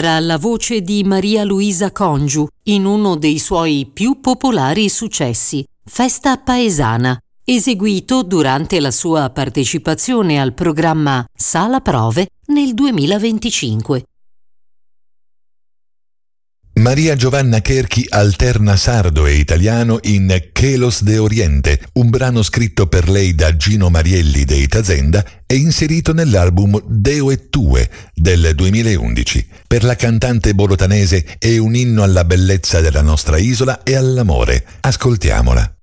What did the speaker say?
era la voce di Maria Luisa Congiu in uno dei suoi più popolari successi, Festa paesana, eseguito durante la sua partecipazione al programma Sala Prove nel 2025. Maria Giovanna Cherchi alterna sardo e italiano in Chelos de Oriente, un brano scritto per lei da Gino Marielli dei Tazenda e inserito nell'album Deo e Tue del 2011. Per la cantante bolotanese è un inno alla bellezza della nostra isola e all'amore. Ascoltiamola.